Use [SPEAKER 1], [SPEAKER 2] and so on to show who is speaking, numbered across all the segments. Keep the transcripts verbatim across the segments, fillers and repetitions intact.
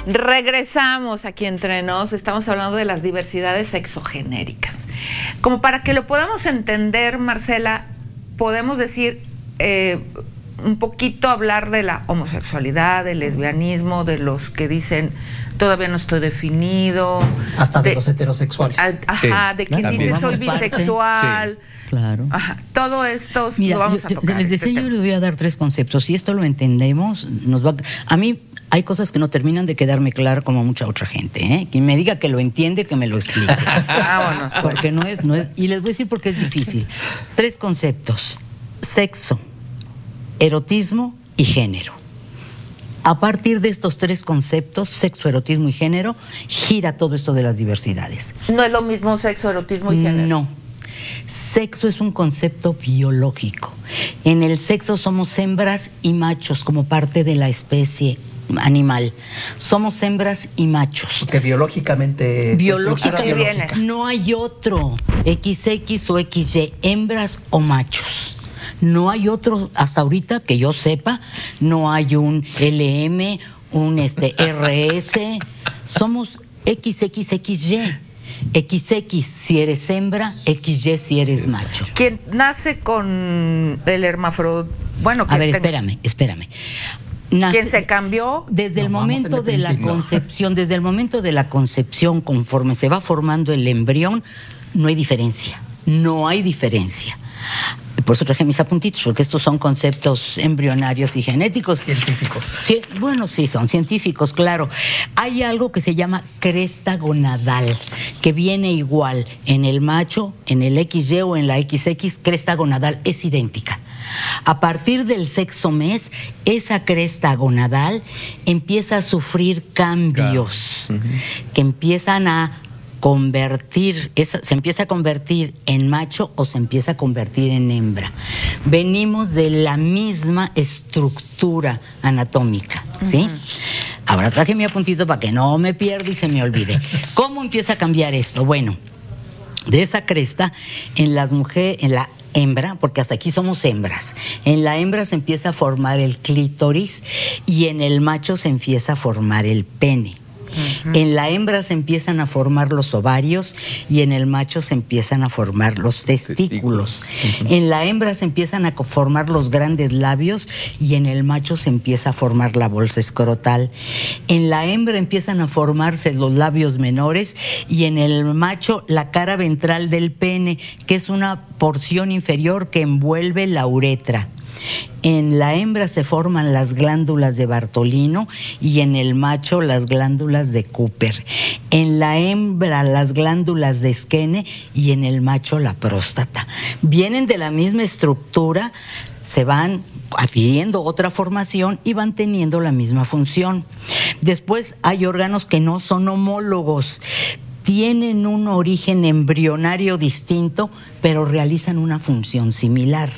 [SPEAKER 1] Regresamos aquí entre nos, estamos hablando de las diversidades sexogenéricas. Como para que lo podamos entender, Marcela, podemos decir, eh, un poquito hablar de la homosexualidad, del lesbianismo, de los que dicen todavía no estoy definido.
[SPEAKER 2] Hasta de, de los heterosexuales.
[SPEAKER 1] A, ajá, sí, de quien
[SPEAKER 3] también.
[SPEAKER 1] dice soy bisexual.
[SPEAKER 4] Sí. Claro.
[SPEAKER 1] Ajá, todo esto
[SPEAKER 4] Mira,
[SPEAKER 1] lo vamos
[SPEAKER 4] yo,
[SPEAKER 1] a tocar.
[SPEAKER 4] Les decía, este yo les voy a dar tres conceptos. Si esto lo entendemos, nos va a mí hay cosas que no terminan de quedarme claro como mucha otra gente, ¿eh? Quien me diga que lo entiende, que me lo explique.
[SPEAKER 1] Vámonos, pues.
[SPEAKER 4] Porque no es, no es, y les voy a decir por qué es difícil. Tres conceptos: sexo, erotismo y género. A partir de estos tres conceptos, sexo, erotismo y género, gira todo esto de las diversidades.
[SPEAKER 1] ¿No es lo mismo sexo, erotismo y género?
[SPEAKER 4] No. Sexo es un concepto biológico. En el sexo somos hembras y machos como parte de la especie animal. Somos hembras y machos.
[SPEAKER 2] Porque biológicamente...
[SPEAKER 4] Biológicamente no hay otro equis equis o equis ye, hembras o machos. No hay otro, hasta ahorita que yo sepa, no hay un ele eme, un este erre ese. Somos equis equis equis ye. equis equis si eres hembra, equis ye si eres sí, macho.
[SPEAKER 1] Quien nace con el hermafrodito, bueno, que
[SPEAKER 4] a ver,
[SPEAKER 1] tenga...
[SPEAKER 4] espérame, espérame. Nace,
[SPEAKER 1] ¿Quién se cambió?
[SPEAKER 4] Desde no, el momento de la concepción, desde el momento de la concepción, conforme se va formando el embrión, no hay diferencia, no hay diferencia. Por eso traje mis apuntitos, porque estos son conceptos embrionarios y genéticos.
[SPEAKER 2] Científicos.
[SPEAKER 4] Sí, bueno, sí, son científicos, claro. Hay algo que se llama cresta gonadal, que viene igual en el macho, en el equis ye o en la equis equis, cresta gonadal es idéntica. A partir del sexto mes, esa cresta gonadal empieza a sufrir cambios, uh-huh. que empiezan a convertir, esa, se empieza a convertir en macho o se empieza a convertir en hembra. Venimos de la misma estructura anatómica, ¿sí? Uh-huh. Ahora traje mi apuntito para que no me pierda y se me olvide. ¿Cómo empieza a cambiar esto? Bueno, de esa cresta, en las mujeres, en la hembra, porque hasta aquí somos hembras, en la hembra se empieza a formar el clítoris y en el macho se empieza a formar el pene. Uh-huh. En la hembra se empiezan a formar los ovarios y en el macho se empiezan a formar los testículos. Uh-huh. En la hembra se empiezan a formar los grandes labios y en el macho se empieza a formar la bolsa escrotal. En la hembra empiezan a formarse los labios menores y en el macho la cara ventral del pene, que es una porción inferior que envuelve la uretra. En la hembra se forman las glándulas de Bartolino y en el macho las glándulas de Cooper. En la hembra las glándulas de Skene y en el macho la próstata. Vienen de la misma estructura, se van adquiriendo otra formación y van teniendo la misma función. Después hay órganos que no son homólogos. Tienen un origen embrionario distinto, pero realizan una función similar.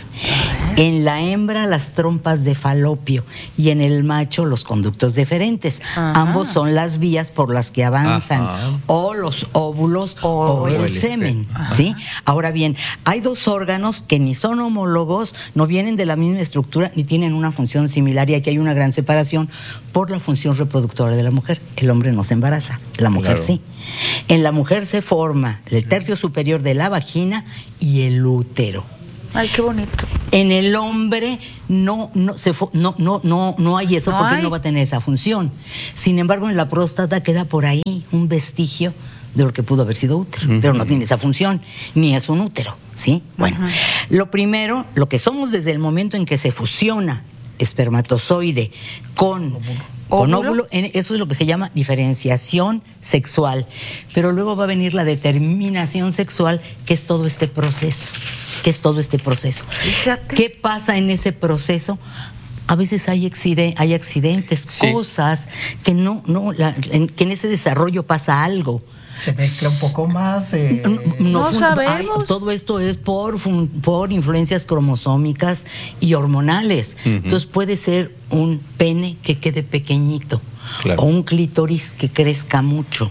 [SPEAKER 4] En la hembra las trompas de falopio y en el macho los conductos deferentes. Ajá. Ambos son las vías por las que avanzan. Ajá. O los óvulos o, o el, el semen. ¿Sí? Ahora bien, hay dos órganos que ni son homólogos, no vienen de la misma estructura ni tienen una función similar y aquí hay una gran separación por la función reproductora de la mujer. El hombre no se embaraza, la mujer claro. sí. En la mujer se forma el tercio superior de la vagina y el útero.
[SPEAKER 1] Ay, qué bonito.
[SPEAKER 4] En el hombre no, no, se, no, no, no, no hay eso, no porque hay. No va a tener esa función. Sin embargo, en la próstata queda por ahí un vestigio de lo que pudo haber sido útero, uh-huh. pero no tiene esa función, ni es un útero, ¿sí? Bueno, uh-huh. lo primero, lo que somos desde el momento en que se fusiona espermatozoide con... Con óvulo, eso es lo que se llama diferenciación sexual. Pero luego va a venir la determinación sexual, que es todo este proceso. Que es todo este proceso.
[SPEAKER 1] Fíjate.
[SPEAKER 4] ¿Qué pasa en ese proceso? A veces hay, accident, hay accidentes, sí. cosas que no, no, la, en, que en ese desarrollo pasa algo.
[SPEAKER 2] Se mezcla un poco más. Eh...
[SPEAKER 1] No, no sabemos.
[SPEAKER 4] Hay, todo esto es por, por influencias cromosómicas y hormonales. Uh-huh. Entonces puede ser un pene que quede pequeñito, claro. o un clítoris que crezca mucho.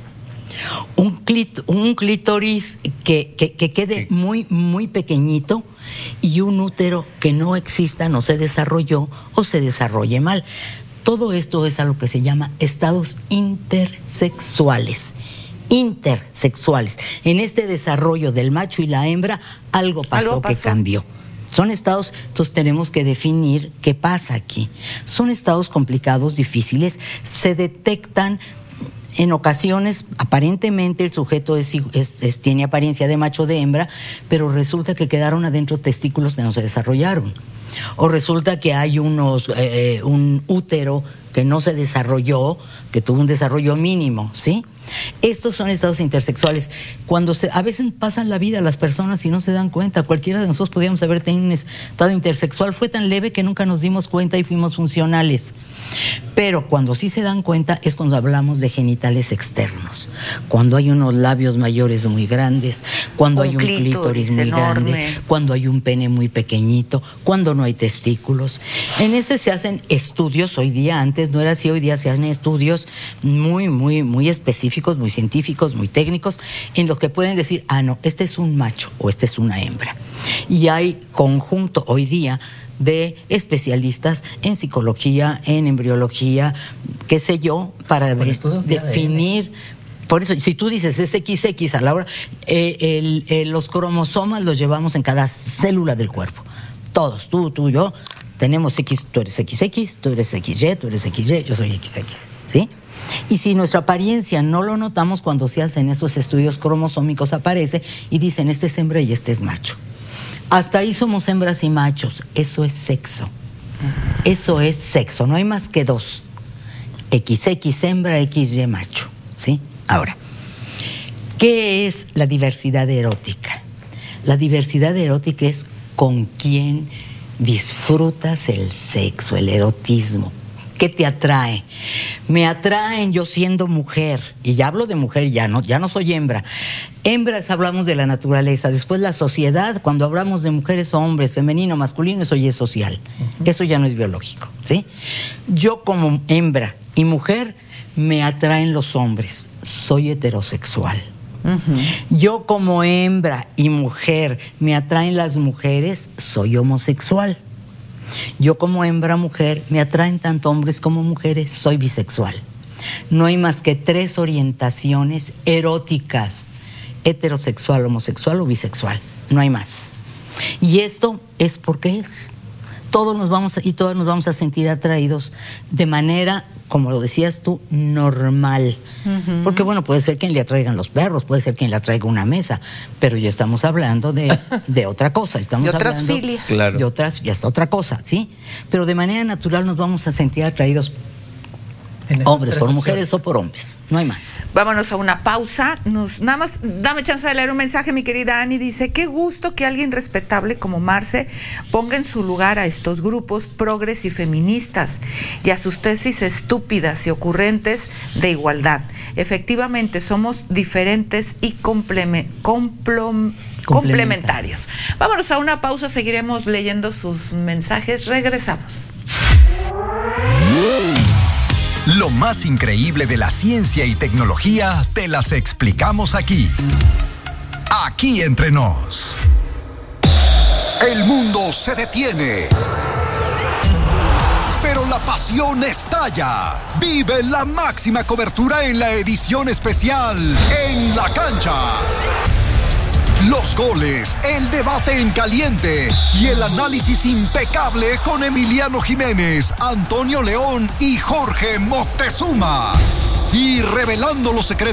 [SPEAKER 4] Un, clit, un clítoris que, que, que quede sí. muy, muy pequeñito y un útero que no exista, no se desarrolló o se desarrolle mal. Todo esto es a lo que se llama estados intersexuales. Intersexuales. En este desarrollo del macho y la hembra, algo pasó, algo pasó. que cambió. Son estados, entonces tenemos que definir qué pasa aquí. Son estados complicados, difíciles, se detectan en ocasiones, aparentemente el sujeto es, es, es, tiene apariencia de macho o de hembra, pero resulta que quedaron adentro testículos que no se desarrollaron. O resulta que hay unos, eh, un útero que no se desarrolló, que tuvo un desarrollo mínimo, ¿sí? Estos son estados intersexuales. Cuando se, a veces pasan la vida las personas y no se dan cuenta. Cualquiera de nosotros podíamos haber tenido un estado intersexual. Fue tan leve que nunca nos dimos cuenta y fuimos funcionales. Pero cuando sí se dan cuenta es cuando hablamos de genitales externos. Cuando hay unos labios mayores muy grandes, cuando un hay un clítoris, clítoris muy enorme. grande, cuando hay un pene muy pequeñito, cuando no hay testículos. En ese se hacen estudios hoy día. Antes no era así, hoy día se hacen estudios muy, muy, muy específicos, muy científicos, muy técnicos, en los que pueden decir, ah, no, este es un macho o este es una hembra. Y hay conjunto hoy día de especialistas en psicología, en embriología, qué sé yo, para de, definir. Por eso, si tú dices es equis equis a la hora, eh, el, eh, los cromosomas los llevamos en cada célula del cuerpo. Todos, tú, tú, yo, tenemos X, tú eres equis equis, tú eres equis ye, tú eres equis ye, yo soy equis equis, ¿sí? Y si nuestra apariencia no lo notamos, cuando se hacen esos estudios cromosómicos aparece y dicen este es hembra y este es macho. Hasta ahí somos hembras y machos. Eso es sexo. Eso es sexo. No hay más que dos. equis equis hembra, equis ye macho. ¿Sí? Ahora, ¿qué es la diversidad erótica? La diversidad erótica es con quién disfrutas el sexo, el erotismo. ¿Qué te atrae? Me atraen yo siendo mujer, y ya hablo de mujer, ya no, ya no soy hembra. Hembras hablamos de la naturaleza, después la sociedad, cuando hablamos de mujeres o hombres, femenino, masculino, eso ya es social, uh-huh. Eso ya no es biológico, ¿sí? Yo como hembra y mujer me atraen los hombres, soy heterosexual. Uh-huh. Yo como hembra y mujer me atraen las mujeres, soy homosexual. Yo como hembra mujer me atraen tanto hombres como mujeres, soy bisexual. No hay más que tres orientaciones eróticas: heterosexual, homosexual o bisexual. No hay más. Y esto es porque es. Todos nos vamos a, y todas nos vamos a sentir atraídos de manera, como lo decías tú, normal. Uh-huh. Porque bueno, puede ser quien le atraigan los perros, puede ser quien le atraiga una mesa, pero ya estamos hablando de, de otra cosa. Estamos
[SPEAKER 1] de otras
[SPEAKER 4] hablando
[SPEAKER 1] filias.
[SPEAKER 4] Claro. De otras, ya es otra cosa, ¿sí? Pero de manera natural nos vamos a sentir atraídos hombres por mujeres o por hombres, no hay más.
[SPEAKER 1] Vámonos a una pausa. Nos, nada más, dame chance de leer un mensaje, mi querida Ani. Dice, qué gusto que alguien respetable como Marce ponga en su lugar a estos grupos progres y feministas y a sus tesis estúpidas y ocurrentes de igualdad. Efectivamente, somos diferentes y complemen, complom, complementarios. Vámonos a una pausa, seguiremos leyendo sus mensajes. Regresamos.
[SPEAKER 3] Lo más increíble de la ciencia y tecnología te las explicamos aquí. Aquí entre nos. El mundo se detiene, pero la pasión estalla. Vive la máxima cobertura en la edición especial En la Cancha. Los goles, el debate en caliente y el análisis impecable con Emiliano Jiménez, Antonio León y Jorge Moctezuma. Y revelando los secretos